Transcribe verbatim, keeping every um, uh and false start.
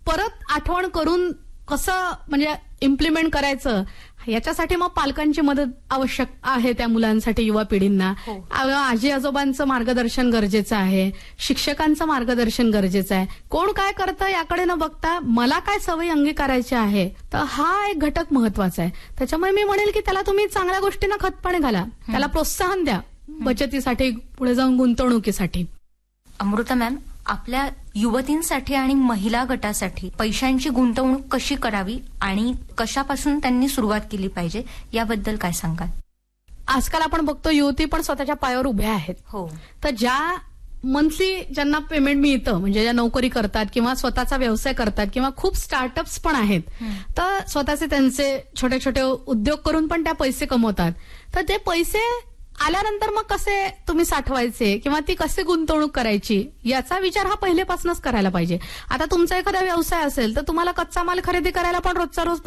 परत आठवण करून कसं म्हणजे इम्प्लिमेंट करायचं याच्यासाठी मग पालकांची मदत आवश्यक आहे त्या मुलांसाठी, युवा पिढींना. आजी आजोबांचं मार्गदर्शन गरजेचं आहे, शिक्षकांचं मार्गदर्शन गरजेचं आहे. कोण काय करतं याकडे न बघता मला काय सवयी अंगीकारायच्या आहे, तर हा एक घटक महत्वाचा आहे. त्याच्यामुळे मी म्हणेल की त्याला तुम्ही चांगल्या गोष्टींना खतपाणी घाला, त्याला प्रोत्साहन द्या बचतीसाठी, पुढे जाऊन गुंतवणुकीसाठी. अमृता मॅम, आपल्या युवतींसाठी आणि महिला गटासाठी पैशांची गुंतवणूक कशी करावी आणि कशापासून त्यांनी सुरुवात केली पाहिजे याबद्दल काय सांगाल? आजकाल आपण बघतो युवती पण स्वतःच्या पायावर उभ्या आहेत. हो. तर ज्या मंथली ज्यांना पेमेंट मिळतं, म्हणजे ज्या नोकरी करतात किंवा स्वतःचा व्यवसाय करतात किंवा खूप स्टार्टअप्स पण आहेत, तर स्वतःचे त्यांचे छोटे छोटे उद्योग करून पण त्या पैसे कमवतात. तर ते पैसे आल्यानंतर मग कसे तुम्ही साठवायचे किंवा ती कसे गुंतवणूक करायची याचा विचार हा पहिलेपासूनच करायला पाहिजे. आता तुमचा एखादा व्यवसाय असेल तर तुम्हाला कच्चा माल खरेदी करायला पण रोजचा रोज